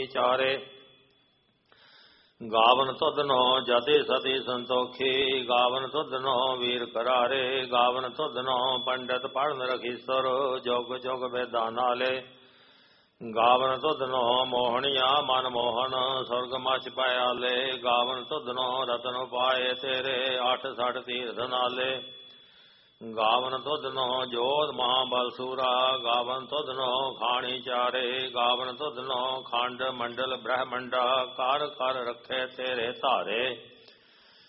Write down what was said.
ਚਾਰੇ। ਗਾਵਨ ਤੁਧਨੋ ਜਤੀ ਸਤੀ ਸੰਤੋਖੀ, ਗਾਵਨ ਤੁਧਨੋ ਵੀਰ ਕਰਾਰੇ, ਗਾਵਨ ਤੁਧਨੋ ਪੰਡਤ ਪੜਨ ਰਖੀਸਰ, ਜੁਗ ਜੁਗ ਵੇਦਾਂ ਨਾਲੇ। ਗਾਵਨ ਤੁਧਨੋ ਮੋਹਣੀਆਂ ਮਨ ਮੋਹਨ, ਸੁਰਗ ਮਚ ਪਿਆਲੇ, ਗਾਵਨ ਤੁਧਨੋ ਰਤਨ ਉਪਾਏ ਤੇਰੇ, 8 ਤੀਰਥ ਨਾਲੇ। ਗਾਵਨ ਤੁਧਨੋ ਜੋਧ ਮਹਾਬਲ ਸੂਰਾ, ਗਾਵਨ ਤੁਧਨੋ ਖਾਣੀ ਚਾਰੇ, ਗਾਵਨ ਤੁਧਨੋ ਖੰਡ ਮੰਡਲ ਬ੍ਰਹਮੰਡਾ, ਕਰ ਕਰ ਰੱਖੇ ਤੇਰੇ ਧਾਰੇ।